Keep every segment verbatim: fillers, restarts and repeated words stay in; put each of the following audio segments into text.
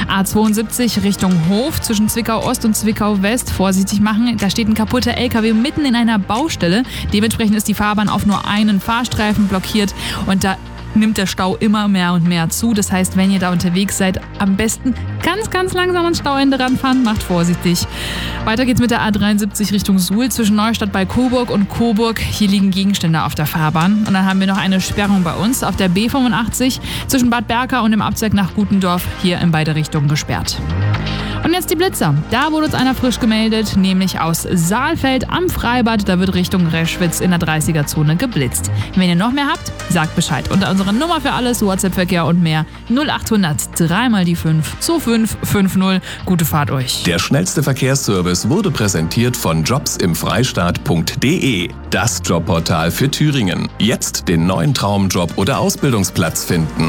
A zweiundsiebzig Richtung Hof zwischen Zwickau Ost und Zwickau West. Vorsichtig machen, da steht ein kaputter L K W mitten in einer Baustelle. Dementsprechend ist die Fahrbahn auf nur einen Fahrstreifen blockiert und da nimmt der Stau immer mehr und mehr zu. Das heißt, wenn ihr da unterwegs seid, am besten ganz, ganz langsam ans Stauende ranfahren. Macht vorsichtig. Weiter geht's mit der A dreiundsiebzig Richtung Suhl zwischen Neustadt bei Coburg und Coburg. Hier liegen Gegenstände auf der Fahrbahn. Und dann haben wir noch eine Sperrung bei uns auf der B fünfundachtzig zwischen Bad Berka und dem Abzweig nach Gutendorf. Hier in beide Richtungen gesperrt. Und jetzt die Blitzer. Da wurde uns einer frisch gemeldet, nämlich aus Saalfeld am Freibad. Da wird Richtung Reschwitz in der dreißiger-Zone geblitzt. Wenn ihr noch mehr habt, sagt Bescheid. Unter unserer Nummer für alles, WhatsApp-Verkehr und mehr null achthundert drei mal die fünf zwei fünf fünf null. Gute Fahrt euch. Der schnellste Verkehrsservice wurde präsentiert von jobs im freistaat punkt de. Das Jobportal für Thüringen. Jetzt den neuen Traumjob oder Ausbildungsplatz finden.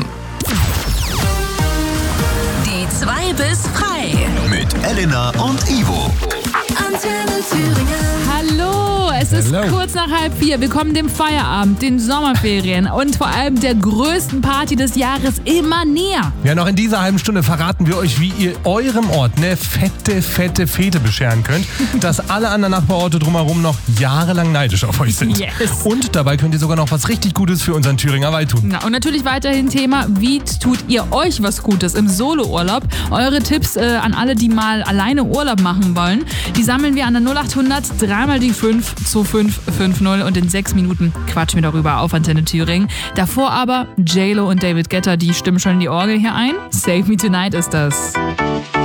Die zwei bis frei. Mit Elena und Ivo. Antenne Thüringen. Hallo, es ist Hello. kurz nach halb vier. Wir kommen dem Feierabend, den Sommerferien und vor allem der größten Party des Jahres immer näher. Ja, noch in dieser halben Stunde verraten wir euch, wie ihr eurem Ort eine fette, fette Fete bescheren könnt, dass alle anderen Nachbarorte drumherum noch jahrelang neidisch auf euch sind. Yes. Und dabei könnt ihr sogar noch was richtig Gutes für unseren Thüringer Wald tun. Na, und natürlich weiterhin Thema, wie tut ihr euch was Gutes im Solo-Urlaub? Eure Tipps äh, an alle, die mal alleine Urlaub machen wollen, die sammeln wir an der null achthundert drei mal die fünf zwei fünf fünf null und in sechs Minuten quatschen wir darüber auf Antenne Thüringen. Davor aber J Lo und David Guetta, die stimmen schon in die Orgel hier ein. Save Me Tonight ist das.